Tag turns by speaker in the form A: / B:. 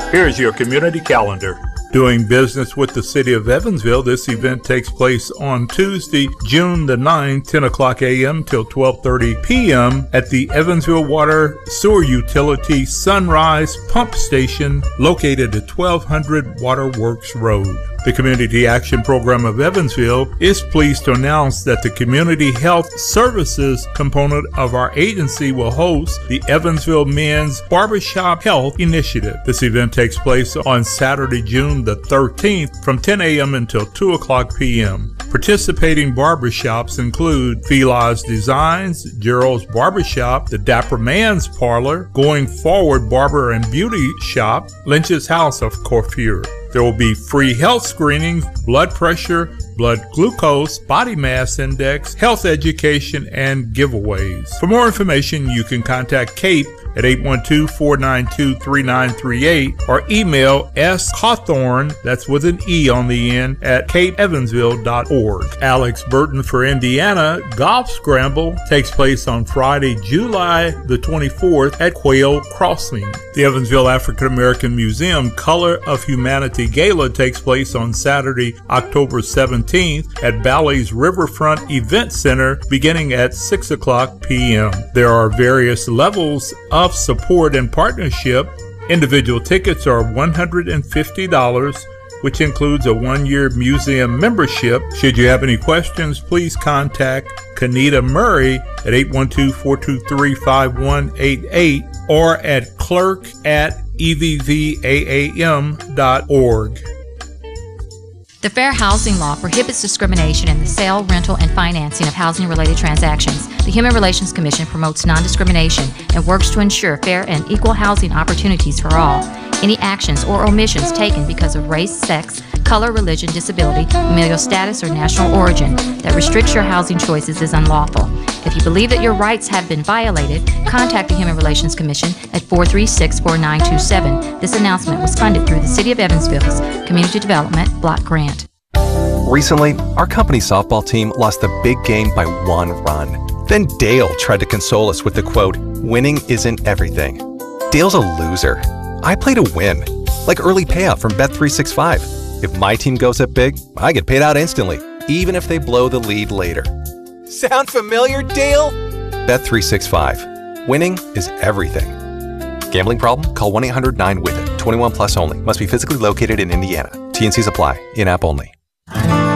A: Here's your community calendar. Doing business with the City of Evansville, this event takes place on Tuesday, June the 9th, 10 o'clock a.m. till 12:30 p.m. at the Evansville Water Sewer Utility Sunrise Pump Station located at 1200 Waterworks Road. The Community Action Program of Evansville is pleased to announce that the Community Health Services component of our agency will host the Evansville Men's Barbershop Health Initiative. This event takes place on Saturday, June the 13th from 10 a.m. until 2 o'clock p.m. Participating barbershops include Fila's Designs, Gerald's Barbershop, the Dapper Man's Parlor, Going Forward Barber and Beauty Shop, Lynch's House of Coiffure. There will be free health screenings, blood pressure, blood glucose, body mass index, health education, and giveaways. For more information, you can contact Kate at 812-492-3938 or email scawthorne, that's with an E on the end, at capeevansville.org. Alex Burton for Indiana Golf Scramble takes place on Friday, July the 24th at Quail Crossing. The Evansville African American Museum Color of Humanity Gala takes place on Saturday, October 17th at Bally's Riverfront Event Center beginning at 6 o'clock p.m. There are various levels of support and partnership. Individual tickets are $150, which includes a one-year museum membership. Should you have any questions, please contact Kanita Murray at 812-423-5188 or at clerk@evvaam.org.
B: The Fair Housing Law prohibits discrimination in the sale, rental, and financing of housing-related transactions. The Human Relations Commission promotes non-discrimination and works to ensure fair and equal housing opportunities for all. Any actions or omissions taken because of race, sex, color, religion, disability, familial status, or national origin that restricts your housing choices is unlawful. If you believe that your rights have been violated, contact the Human Relations Commission at 436-4927. This announcement was funded through the City of Evansville's Community Development Block Grant.
C: Recently, our company softball team lost the big game by 1 run. Then Dale tried to console us with the quote, "Winning isn't everything." Dale's a loser. I play to win, like early payout from Bet365. If my team goes up big, I get paid out instantly, even if they blow the lead later. Sound familiar, Dale? Bet365. Winning is everything. Gambling problem? Call 1-800-9-WITH-IT. 21 plus only. Must be physically located in Indiana. T&Cs apply. In-app only.